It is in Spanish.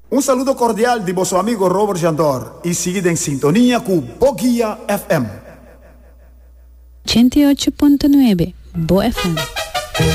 Un saludo cordial di vostro amigo Robert Jandor y sigue en sintonía con Bogia FM. 108.9 Bo FM.